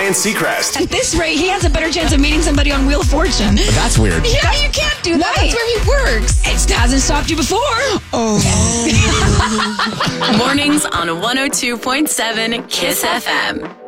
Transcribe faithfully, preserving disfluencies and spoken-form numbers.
Ryan Seacrest. At this rate, he has a better chance of meeting somebody on Wheel of Fortune. That's weird. Yeah, you can't do that. That's where he works. It hasn't stopped you before. Oh. Mornings on one oh two point seven Kiss F M.